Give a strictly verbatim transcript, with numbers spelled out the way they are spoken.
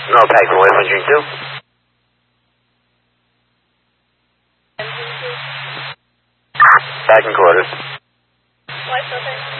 No, Pack away from Dream two. Back in quarters. Why so